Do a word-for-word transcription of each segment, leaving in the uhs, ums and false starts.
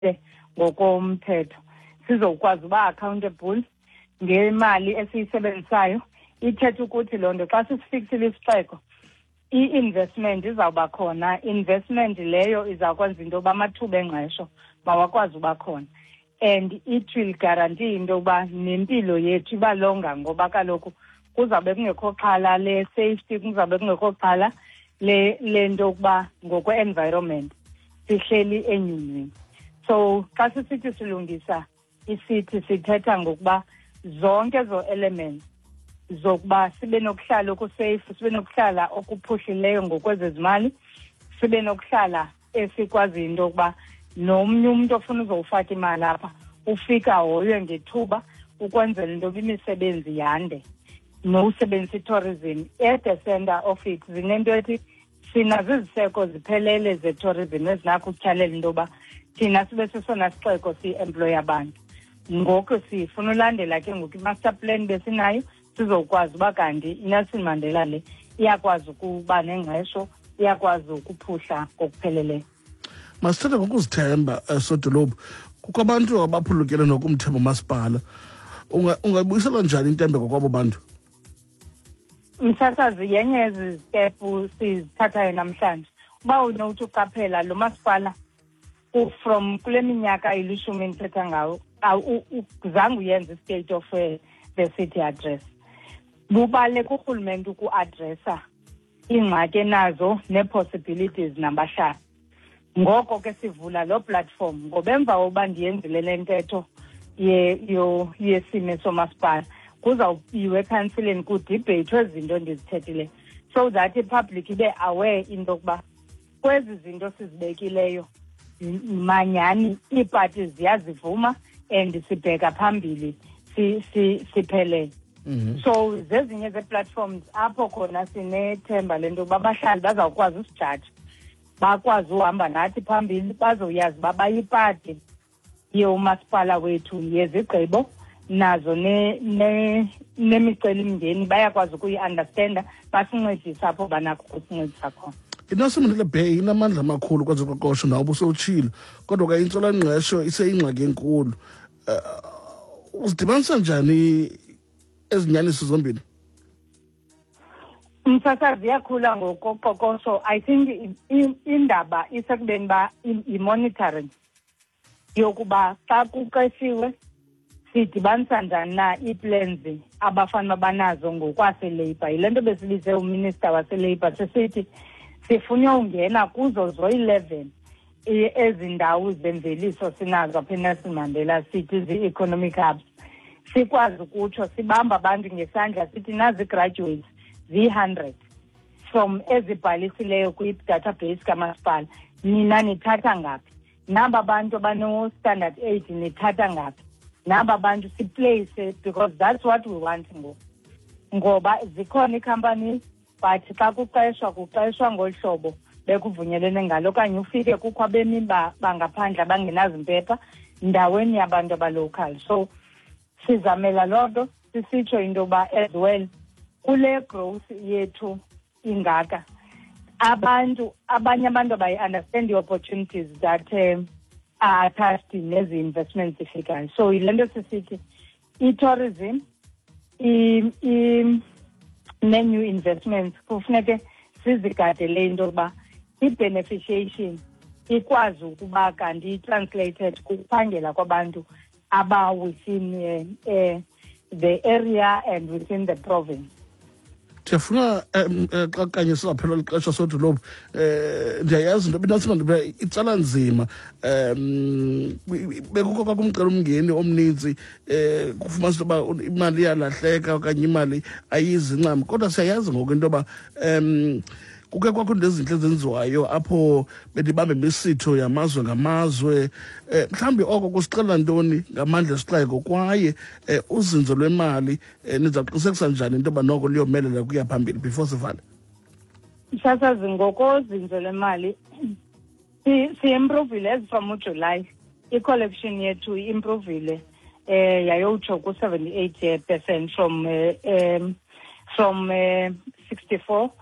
ngokomthetho sizokwazi uba accountable ngemali esiyisebenzisayo. Ithetha ukuthi loo nto xa sisifiksile isixeko i-investment izawuba khona. Investment leyo izawukwenza into yoba amathuba engqesho mawakwazi uba khona, and it will guarantee into yokuba nempilo yethu iba longa, ngoba kaloku kuzawube kungekho xhala le-safety, kuzawube kungekho xhala le le nto yokuba ngokwe-environment sihleli enyunywini. So xa sisithi silungisa isithi sithetha ngokuba zonke ezo elements zokuba sibe nokuhlala okusafe, sibe nokuhlala okuphuhlileyo ngokwezezimali, sibe nokuhlala esikwazi into yokuba nomnye umuntu ofuna uzowufaka imali apha ufika hoyo ngethuba ukwenzela into yoba imisebenzi yande nokusebenzisa i-tourism. At the center of it zinento ethi sinazo iziseko ziphelele ze-tourism ezinakho ukutyalela into yoba thina sibe sesona sixeko si-employe abantu. Ngoku sifuna ulandela ke ngoku i-master plan besinayo sizokwazi uba kanti iNelson Mandela le iyakwazi ukuba nengqesho, iyakwazi ukuphuhla ngokupheleleyo. Masithethe ngokuzithemba Sodolophu, kukho abantu abaphulukele nokumthemba umasipala. Ungayibuyisela njani intembeko kwabo bantu? Msasazi, yenye yezi stephu sizithathayo namhlanje. Uba unokuthi uqaphela lo masipala from kule minyaka ilishumi endithetha ngawo zange uyenza i-state of uh, the city address. Bubaluleke urhulumente ukuadresa iingxaki enazo nee-possibilities nabahlali. Ngoko ke sivula lo platform ngoba emva kokuba ndiyenzile le ntetho yesimo somasipala kuzawubiwe ekhansileni kudibheyithwe izinto ndizithethileyo, so that i-public ibe aware into yokuba kwezi zinto sizibekileyo manyani iipati ziyazivuma and sibheka phambili siphelele. So zezinye ze-platforms apho khona sinethemba lento yokuba abahlali bazawukwazi usijaja, bakwazi uhamba nathi phambili, bazoyazi uba bayipati yomasipala wethu yezigqibo nazo nemicelimngeni bayakwazi ukuyi-understanda, basincedise apho banakho ukusincedisa khona. iNelson Mandela Bay inamandla amakhulu kwezoqoqosho nawo busowutshilo, kodwa ke intswelangqesho iseyingxaki enkulu. Uzidibanisa njani ezinyaniso zombini? Msasazi yakhula ngokoqoqosho. I think indaba isekubeni ba i-monitoring yokuba xa kuqeshiwe sidibanisa njani na ii-plans abafana banazo ngokwaselabour. Yile nto besibize uminister waselabour sesithi sifuna ungena kuzo zo-eleven ezi ndawo zemveliso sinazo apha eNelson Mandela City, zi-economic hubs. Sikwazi ukutsho sibamba abantu ngesandla sithi nazi graduates zi-hundred from ezibhalisileyo kwi-database kamasipala. Nina nithatha ngaphi? Naba bantu abano-standard eight nithatha ngaphi? Naba bantu siplace, because that's what we want ngoku. Ngoba zikhona ii-companies but xa kuqeshwa kuqeshwa ngolu hlobo bekuvunyelene ngalo, okanye ufike kukho abemi bangaphandle abangenazimpepha ndaweni yabantu abalocal. So sizamela loo nto sisitsho into yoba as well kule growth yethu ingaka abantu abanye abantu abayi-understand the-opportunities that um, are attached nezi investments zifikayo. So yile nto sisithi i-tourism ne-new investments kufuneke sizigadele into yokuba i-beneficiation ikwazi ukuba kanti i-translated kukuphangela kwabantu aba within uh, uh, the area and within the province. Ndiyafuna xa kanye sizaphelwa lixesha Sodolophu, um ndiyayazi into binasimandibela itsala nzima um bekukho kwakumcela umngeni omninzi um kufumanisa uba imali iyalahleka okanye imali ayizi ncam, kodwa siyayazi ngoku into yoba um kuke kwakho into ezintle ezenziwayo apho bedibambe imisitho yamazwe ngamazwe. Um mhlawumbi oko kusixelela ntoni ngamandla esixeko kwaye um uzinzo lwemali um nizawuqinisekisa njani into yoba noko liyomelela kuya phambili before sivale? Msasazi, ngokozinzo lwemali si-improvile as from uJulayi. I-collection yethu i-improvile um yayowutsho ku-seventy-eight percent from uh, um, from uh, sixty-four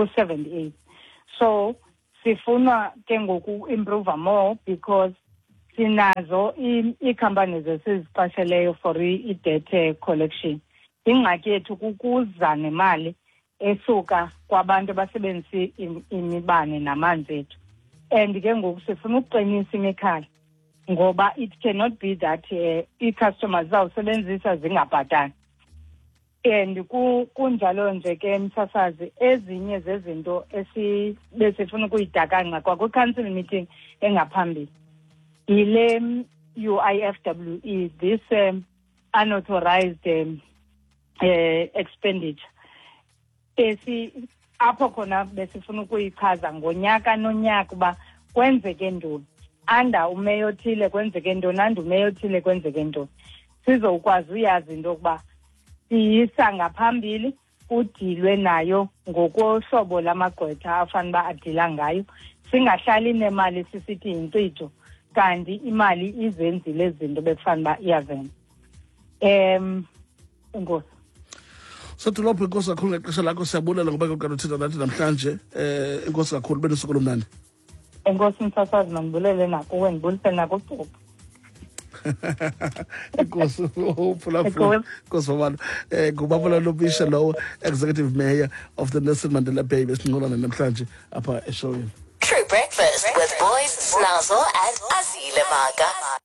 iku-seventy-eight. So sifuna ke ngoku improve more because sinazo ii-companies esiziqasheleyo for i-debt collection. Ingxaki yethu kukuza nemali esuka kwabantu abasebenzisa imibane namanzi ethu. And ke ngoku sifuna ukuqinisa imikhala ngoba it cannot be that uh, ii-customers zawusebenzisa zingabhatali. And kunjalo nje ke msasazi, ezinye zezinto esibesifuna ukuyidakanga kwakwi-council meeting engaphambili yile U I F W E, this um, unauthorized um, uh, expenditure. Esi apho khona besifuna ukuyichaza ngonyaka nonyaka uba kwenzeke ntoni, anda umeya othile kwenzeke ntoni, anda umeya othile kwenzeke ntoni. Sizokwazi uyazi into yokuba siyisa ngaphambili kudilwe nayo ngokohlobo lamagqwetha afana uba adila ngayo, singahlali nemali sisithi yinkcitho kanti imali izenzile izinto bekufana uba iyazenza. Um enkosi. Sodolophu, inkosi kakhulu ngexesha lakho, siyabulela ngoba ukade uthetha nathi namhlanje. Eh inkosi kakhulu, benusuku lomnandi. Enkosi msasazi, mandibulele nakuwe, ndibulise nakuCupho. Inkosi uphulaphula inkosi babalo eh ngubabula Lobisha lowo, executive mayor of the Nelson Mandela Bay, besinqolana namhlanje apha eshowini. True Breakfast with boys Snazo and Azile Maga.